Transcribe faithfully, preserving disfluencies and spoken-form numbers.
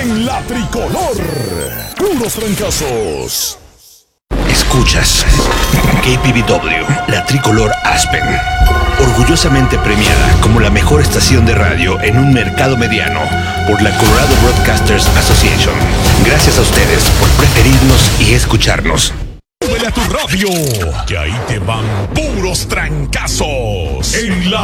en la tricolor. Puros trancazos. Escuchas K P B W, la tricolor Aspen, orgullosamente premiada como la mejor estación de radio en un mercado mediano por la Colorado Broadcasters Association. Gracias a ustedes por preferirnos y escucharnos. Súbele a tu radio, que ahí te van puros trancazos en la